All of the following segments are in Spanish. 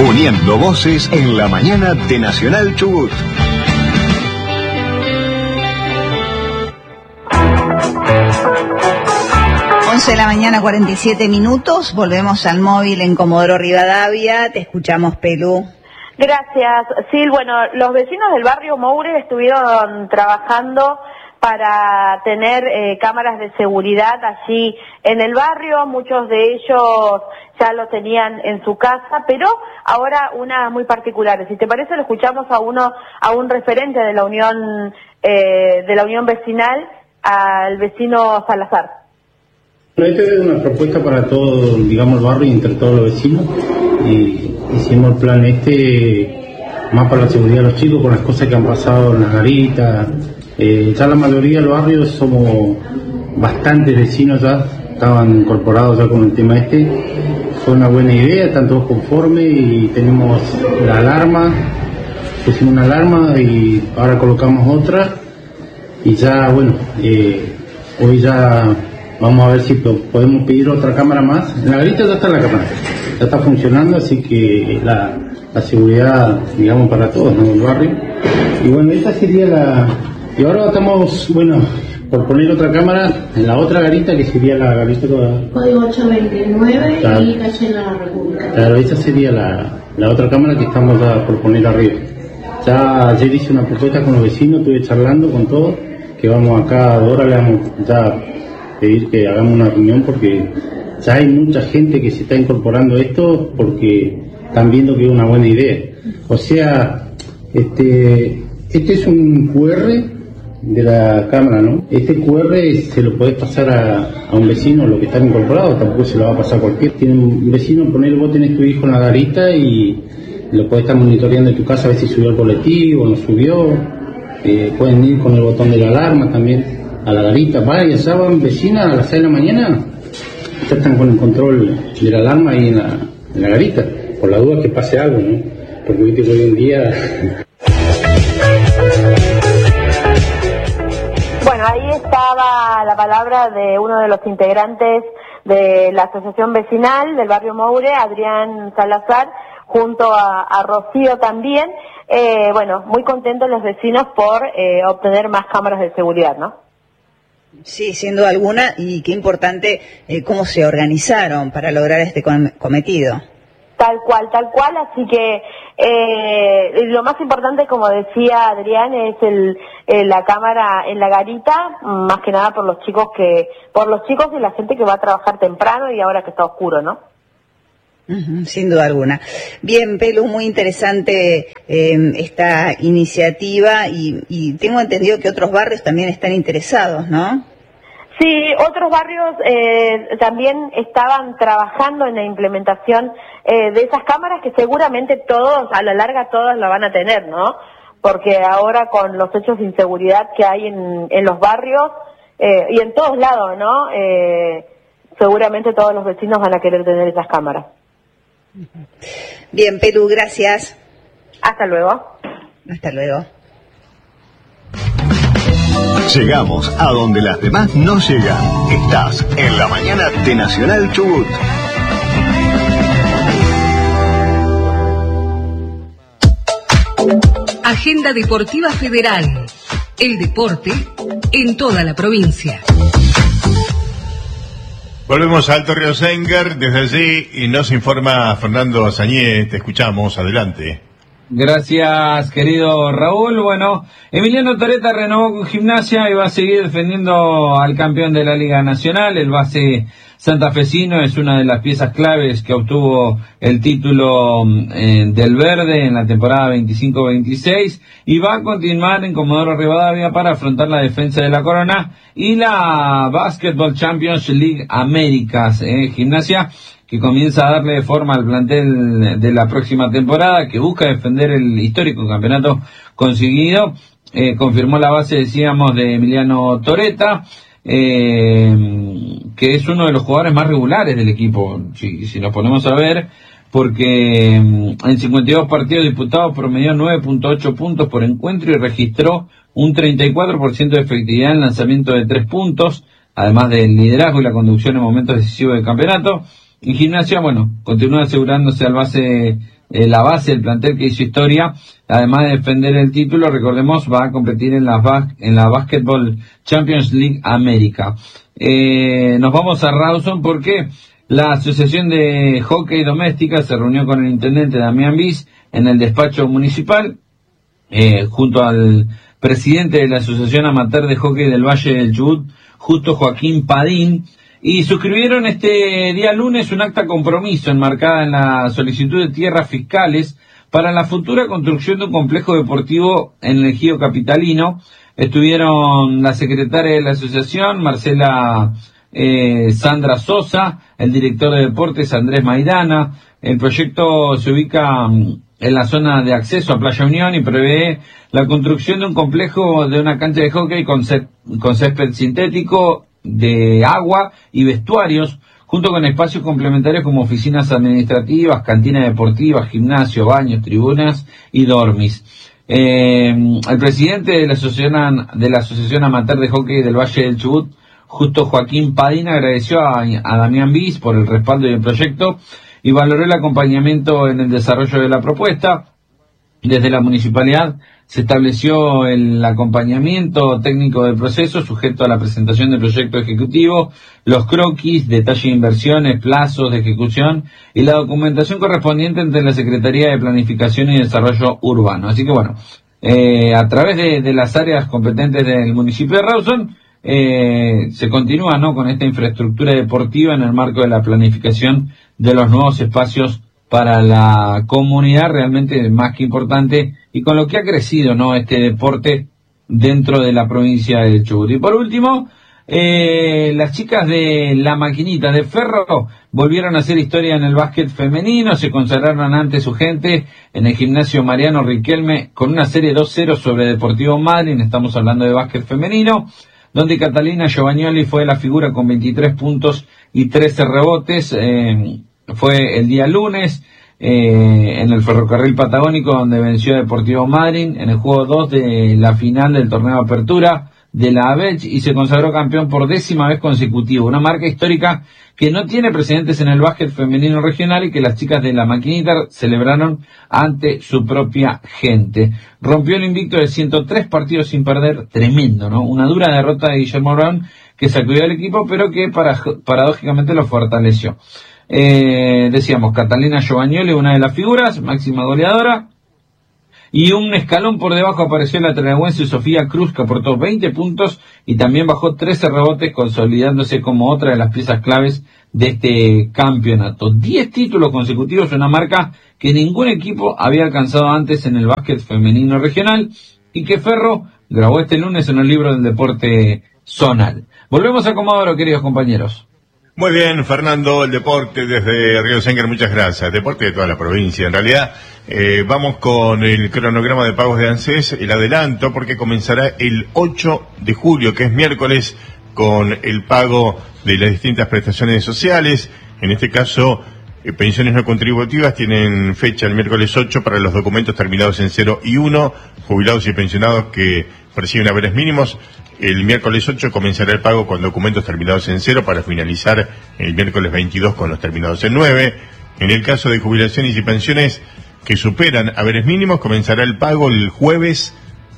Uniendo voces en la mañana de Nacional Chubut. De la mañana, 47 minutos. Volvemos al móvil en Comodoro Rivadavia. Te escuchamos, Pelú. Gracias, Sil. Bueno, los vecinos del barrio Moure estuvieron trabajando para tener cámaras de seguridad allí en el barrio. Muchos de ellos ya lo tenían en su casa, pero ahora una muy particular. Si te parece, lo escuchamos a un referente de la unión vecinal, al vecino Salazar. Esta es una propuesta para todo, digamos, el barrio y entre todos los vecinos. Y hicimos el plan más para la seguridad de los chicos, con las cosas que han pasado en las garitas. Ya la mayoría del barrio somos bastantes vecinos, ya estaban incorporados ya con el tema Fue una buena idea, están todos conformes y tenemos la alarma, pusimos una alarma y ahora colocamos otra. Y ya, bueno, hoy ya vamos a ver si podemos pedir otra cámara más. En la garita ya está la cámara, ya está funcionando, así que la seguridad, digamos, para todos, ¿no?, el barrio. Y bueno, esta sería y ahora estamos, bueno, por poner otra cámara en la otra garita, que sería la garita... Código 829, claro. Y calle en la República. Claro, esa sería la otra cámara que estamos ya por poner arriba. Ya ayer hice una propuesta con los vecinos, estuve charlando con todos, que vamos acá, ahora le vamos ya pedir que hagamos una reunión porque ya hay mucha gente que se está incorporando a esto porque están viendo que es una buena idea. O sea, este es un QR de la cámara, ¿no? Este QR se lo podés pasar a un vecino, lo que están incorporados, tampoco se lo va a pasar a cualquier. Tiene un vecino, poner vos tenés tu hijo en la garita y lo podés estar monitoreando en tu casa a ver si subió el colectivo, no subió. Pueden ir con el botón de la alarma también a la garita, ya van vecinas a las 6 de la mañana, ya están con el control de la alarma ahí en la garita, por la duda que pase algo, ¿no? Porque viste que hoy en día... Bueno, ahí estaba la palabra de uno de los integrantes de la asociación vecinal del barrio Moure, Adrián Salazar, junto a Rocío también. Bueno, muy contentos los vecinos por obtener más cámaras de seguridad, ¿no? Sí, sin duda alguna, y qué importante cómo se organizaron para lograr este cometido. Tal cual, así que lo más importante, como decía Adrián, es la cámara en la garita, más que nada por los chicos y la gente que va a trabajar temprano y ahora que está oscuro, ¿no? Sin duda alguna. Bien, Pelu, muy interesante esta iniciativa y tengo entendido que otros barrios también están interesados, ¿no? Sí, otros barrios también estaban trabajando en la implementación de esas cámaras que seguramente todos, a la larga todos la van a tener, ¿no? Porque ahora con los hechos de inseguridad que hay en los barrios y en todos lados, ¿no? Seguramente todos los vecinos van a querer tener esas cámaras. Bien, Pelu, gracias. Hasta luego. Hasta luego. Llegamos a donde las demás no llegan. Estás en la mañana de Nacional Chubut. Agenda Deportiva Federal. El deporte en toda la provincia. Volvemos a Alto Río Sengar, desde allí, y nos informa Fernando Azañé. Te escuchamos, adelante. Gracias, querido Raúl. Bueno, Emiliano Toreta renovó con Gimnasia y va a seguir defendiendo al campeón de la Liga Nacional. El base santafesino es una de las piezas claves que obtuvo el título del verde en la temporada 25-26 y va a continuar en Comodoro Rivadavia para afrontar la defensa de la corona y la Basketball Champions League Américas. Gimnasia que comienza a darle forma al plantel de la próxima temporada, que busca defender el histórico campeonato conseguido. Confirmó la base, decíamos, de Emiliano Toreta, que es uno de los jugadores más regulares del equipo, si nos ponemos a ver, porque en 52 partidos disputados promedió 9.8 puntos por encuentro y registró un 34% de efectividad en lanzamiento de 3 puntos, además del liderazgo y la conducción en momentos decisivos del campeonato. En Gimnasia, bueno, continúa asegurándose al base la base del plantel que hizo historia, además de defender el título, recordemos, va a competir en la Basketball Champions League América. Nos vamos a Rawson porque la Asociación de Hockey Doméstica se reunió con el intendente Damián Bis en el despacho municipal, junto al presidente de la Asociación Amateur de Hockey del Valle del Chubut, Justo Joaquín Padín, y suscribieron este día lunes un acta compromiso enmarcada en la solicitud de tierras fiscales para la futura construcción de un complejo deportivo en el ejido capitalino. Estuvieron la secretaria de la asociación, Marcela Sandra Sosa, el director de deportes, Andrés Maidana. El proyecto se ubica en la zona de acceso a Playa Unión y prevé la construcción de un complejo de una cancha de hockey con césped sintético, de agua y vestuarios, junto con espacios complementarios como oficinas administrativas, cantinas deportivas, gimnasio, baños, tribunas y dormis. El presidente de la Asociación Amateur de Hockey del Valle del Chubut, Justo Joaquín Padín, agradeció a Damián Bis por el respaldo del proyecto y valoró el acompañamiento en el desarrollo de la propuesta. Desde la municipalidad se estableció el acompañamiento técnico del proceso, sujeto a la presentación del proyecto ejecutivo, los croquis, detalle de inversiones, plazos de ejecución y la documentación correspondiente entre la Secretaría de Planificación y Desarrollo Urbano. Así que bueno, a través de las áreas competentes del municipio de Rawson, se continúa, ¿no?, con esta infraestructura deportiva en el marco de la planificación de los nuevos espacios para la comunidad, realmente más que importante, y con lo que ha crecido, ¿no?, este deporte dentro de la provincia de Chubut. Y por último, las chicas de La Maquinita de Ferro volvieron a hacer historia en el básquet femenino, se consagraron ante su gente en el gimnasio Mariano Riquelme con una serie 2-0 sobre Deportivo Madryn. Estamos hablando de básquet femenino, donde Catalina Giovagnoli fue la figura con 23 puntos y 13 rebotes. Fue el día lunes en el Ferrocarril Patagónico, donde venció a Deportivo Madryn en el juego 2 de la final del torneo de apertura de la ABECH y se consagró campeón por 10ª vez consecutiva, una marca histórica que no tiene precedentes en el básquet femenino regional y que las chicas de La Maquinita celebraron ante su propia gente. Rompió el invicto de 103 partidos sin perder, tremendo, ¿no? Una dura derrota de Guillermo Brown que sacudió al equipo, pero que paradójicamente lo fortaleció. Decíamos, Catalina Giovagnoli, una de las figuras, máxima goleadora, y un escalón por debajo apareció la trinagüense Sofía Cruz, que aportó 20 puntos y también bajó 13 rebotes, consolidándose como otra de las piezas claves de este campeonato. 10 títulos consecutivos, una marca que ningún equipo había alcanzado antes en el básquet femenino regional y que Ferro grabó este lunes en el libro del deporte zonal. Volvemos a Comodoro, queridos compañeros. Muy bien, Fernando, el deporte desde Río Sengar, muchas gracias. Deporte de toda la provincia, en realidad. Vamos con el cronograma de pagos de ANSES, el adelanto, porque comenzará el 8 de julio, que es miércoles, con el pago de las distintas prestaciones sociales. En este caso, pensiones no contributivas tienen fecha el miércoles 8 para los documentos terminados en 0 y 1, jubilados y pensionados que perciben haberes mínimos. El miércoles 8 comenzará el pago con documentos terminados en 0 para finalizar el miércoles 22 con los terminados en 9. En el caso de jubilaciones y pensiones que superan haberes mínimos, comenzará el pago el jueves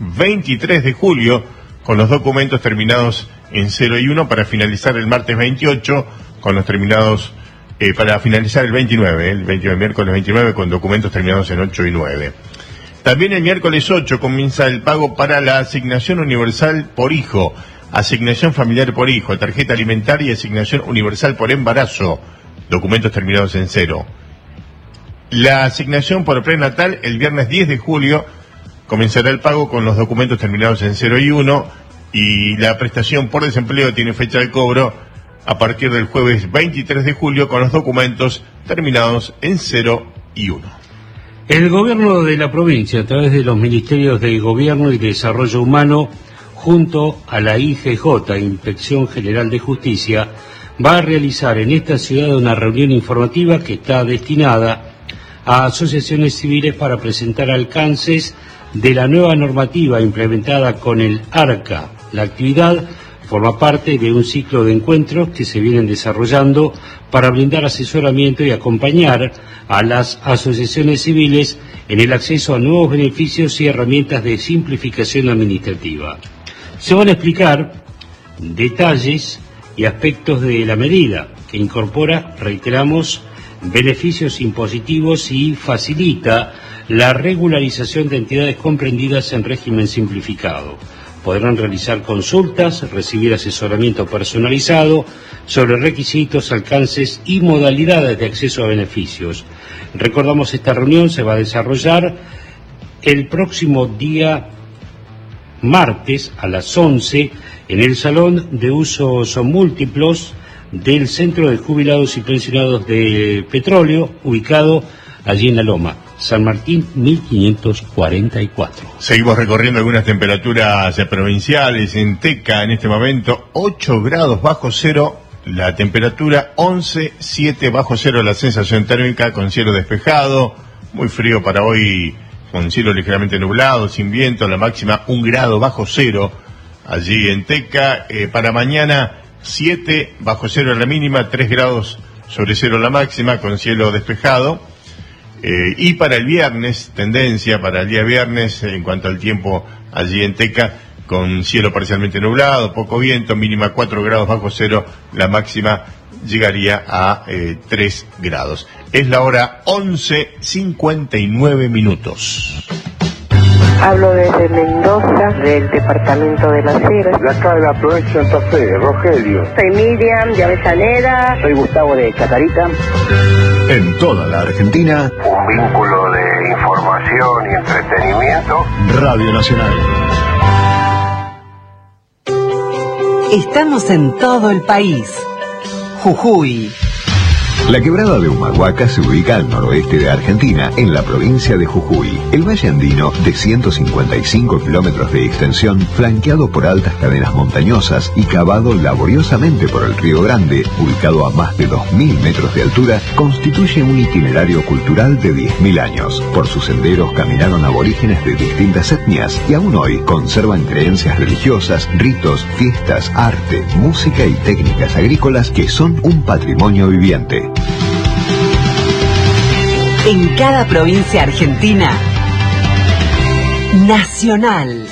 23 de julio con los documentos terminados en 0 y 1 para finalizar el martes 28 con los terminados, para finalizar el 29, el miércoles 29 con documentos terminados en 8 y 9. También el miércoles 8 comienza el pago para la asignación universal por hijo, asignación familiar por hijo, tarjeta alimentaria y asignación universal por embarazo, documentos terminados en 0. La asignación por prenatal el viernes 10 de julio comenzará el pago con los documentos terminados en 0 y 1 y la prestación por desempleo tiene fecha de cobro a partir del jueves 23 de julio con los documentos terminados en 0 y 1. El gobierno de la provincia, a través de los Ministerios de Gobierno y Desarrollo Humano, junto a la IGJ, Inspección General de Justicia, va a realizar en esta ciudad una reunión informativa que está destinada a asociaciones civiles para presentar alcances de la nueva normativa implementada con el ARCA. La actividad Forma parte de un ciclo de encuentros que se vienen desarrollando para brindar asesoramiento y acompañar a las asociaciones civiles en el acceso a nuevos beneficios y herramientas de simplificación administrativa. Se van a explicar detalles y aspectos de la medida, que incorpora, reiteramos, beneficios impositivos y facilita la regularización de entidades comprendidas en régimen simplificado. Podrán realizar consultas, recibir asesoramiento personalizado sobre requisitos, alcances y modalidades de acceso a beneficios. Recordamos, esta reunión se va a desarrollar el próximo día martes a las 11 en el Salón de Usos Múltiplos del Centro de Jubilados y Pensionados de Petróleo, ubicado allí en La Loma, San Martín 1544. Seguimos recorriendo algunas temperaturas provinciales. En Teca, en este momento, 8 grados bajo cero la temperatura, 11,7 bajo cero la sensación térmica, con cielo despejado, muy frío para hoy, con cielo ligeramente nublado, sin viento, la máxima 1 grado bajo cero allí en Teca. Para mañana, 7 bajo cero la mínima, 3 grados sobre cero la máxima, con cielo despejado. Y para el viernes, tendencia para el día viernes, en cuanto al tiempo allí en Teca, con cielo parcialmente nublado, poco viento, mínima 4 grados bajo cero, la máxima llegaría a 3 grados. Es la hora 11:59 minutos. Hablo desde Mendoza, del departamento de Las Heras. De acá de la provincia de Santa Fe, Rogelio. Soy Miriam de Avellaneda. Soy Gustavo de Chacarita. En toda la Argentina, un vínculo de información y entretenimiento. Radio Nacional. Estamos en todo el país. Jujuy. La quebrada de Humahuaca se ubica al noroeste de Argentina, en la provincia de Jujuy. El valle andino, de 155 kilómetros de extensión, flanqueado por altas cadenas montañosas y cavado laboriosamente por el Río Grande, ubicado a más de 2.000 metros de altura, constituye un itinerario cultural de 10.000 años. Por sus senderos caminaron aborígenes de distintas etnias y aún hoy conservan creencias religiosas, ritos, fiestas, arte, música y técnicas agrícolas que son un patrimonio viviente. En cada provincia argentina, Nacional.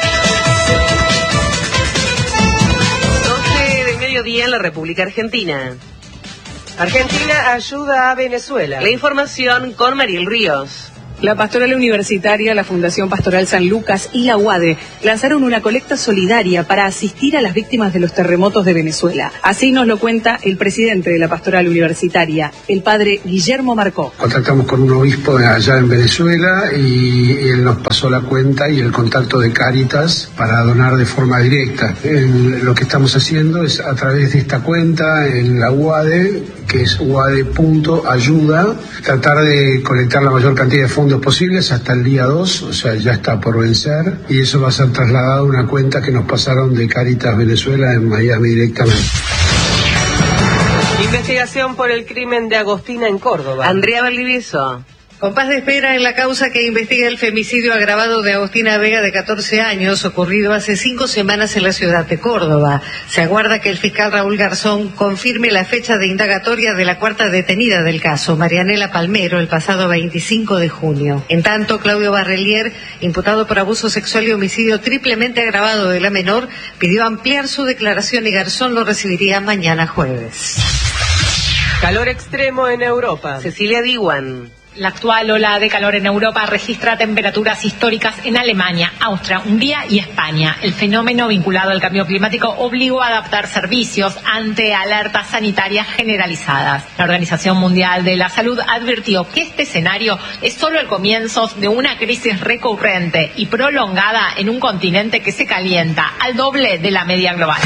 12 del mediodía en la República Argentina. Argentina ayuda a Venezuela. La información con Mariel Ríos. La Pastoral Universitaria, la Fundación Pastoral San Lucas y la UADE lanzaron una colecta solidaria para asistir a las víctimas de los terremotos de Venezuela. Así nos lo cuenta el presidente de la Pastoral Universitaria, el padre Guillermo Marcó. Contactamos con un obispo allá en Venezuela y él nos pasó la cuenta y el contacto de Cáritas para donar de forma directa. Lo que estamos haciendo es, a través de esta cuenta en la UADE, que es uade.ayuda, tratar de colectar la mayor cantidad de fondos posibles hasta el día 2, o sea, ya está por vencer, y eso va a ser trasladado a una cuenta que nos pasaron de Cáritas Venezuela en Miami directamente. Investigación por el crimen de Agostina en Córdoba. Andrea Valdivieso. Compás de espera en la causa que investiga el femicidio agravado de Agostina Vega, de 14 años, ocurrido hace 5 semanas en la ciudad de Córdoba. Se aguarda que el fiscal Raúl Garzón confirme la fecha de indagatoria de la cuarta detenida del caso, Marianela Palmero, el pasado 25 de junio. En tanto, Claudio Barrelier, imputado por abuso sexual y homicidio triplemente agravado de la menor, pidió ampliar su declaración y Garzón lo recibiría mañana jueves. Calor extremo en Europa. Cecilia Diwan. La actual ola de calor en Europa registra temperaturas históricas en Alemania, Austria, Hungría y España. El fenómeno vinculado al cambio climático obligó a adaptar servicios ante alertas sanitarias generalizadas. La Organización Mundial de la Salud advirtió que este escenario es solo el comienzo de una crisis recurrente y prolongada en un continente que se calienta al doble de la media global.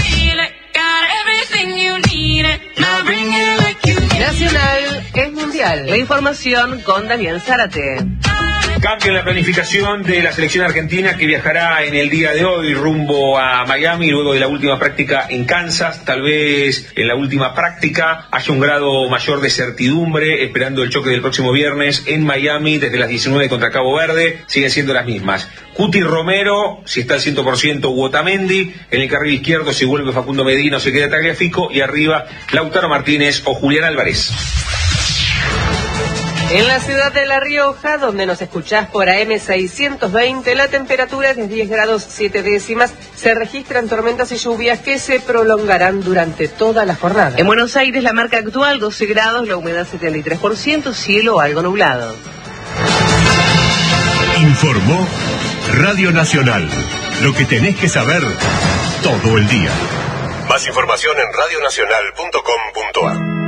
Nacional es mundial. La información con Damián Zárate. Cambio en la planificación de la selección argentina que viajará en el día de hoy rumbo a Miami luego de la última práctica en Kansas. Tal vez en la última práctica haya un grado mayor de certidumbre esperando el choque del próximo viernes en Miami desde las 19 contra Cabo Verde. Siguen siendo las mismas. Cuti Romero, si está al 100%, Otamendi. En el carril izquierdo, si vuelve Facundo Medina o se queda Tagliafico. Y arriba, Lautaro Martínez o Julián Álvarez. En la ciudad de La Rioja, donde nos escuchás por AM 620, la temperatura es de 10 grados 7 décimas. Se registran tormentas y lluvias que se prolongarán durante toda la jornada. En Buenos Aires, la marca actual 12 grados, la humedad 73%, cielo algo nublado. Informó Radio Nacional. Lo que tenés que saber todo el día. Más información en radionacional.com.ar.